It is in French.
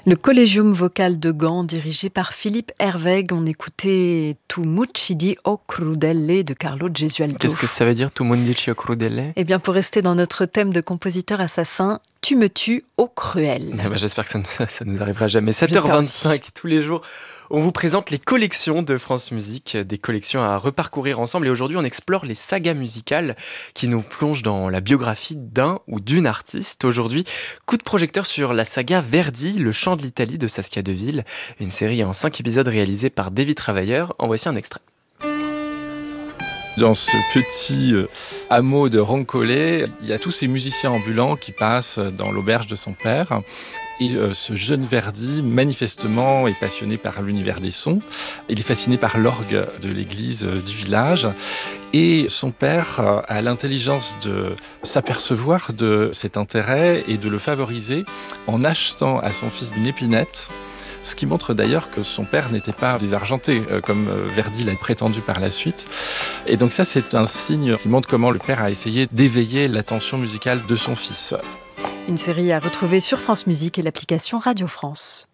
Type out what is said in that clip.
Le Collegium vocal de Gand, dirigé par Philippe Herweg. On écoutait Tu m'uccidi o crudele de Carlo Gesualdo. Qu'est-ce que ça veut dire, Tu m'uccidi o crudele ? Eh bien, pour rester dans notre thème de compositeur assassin, tu me tues au cruel. J'espère que ça nous arrivera jamais. 7h25 tous les jours. On vous présente les collections de France Musique, des collections à reparcourir ensemble. Et aujourd'hui, on explore les sagas musicales qui nous plongent dans la biographie d'un ou d'une artiste. Aujourd'hui, coup de projecteur sur la saga Verdi, Le chant de l'Italie de Saskia Deville, une série en 5 épisodes réalisée par David Travailleur. En voici un extrait. Dans ce petit hameau de Roncollet, il y a tous ces musiciens ambulants qui passent dans l'auberge de son père. Et ce jeune Verdi, manifestement, est passionné par l'univers des sons. Il est fasciné par l'orgue de l'église du village. Et son père a l'intelligence de s'apercevoir de cet intérêt et de le favoriser en achetant à son fils une épinette. Ce qui montre d'ailleurs que son père n'était pas désargenté, comme Verdi l'a prétendu par la suite. Et donc ça, c'est un signe qui montre comment le père a essayé d'éveiller l'attention musicale de son fils. Une série à retrouver sur France Musique et l'application Radio France.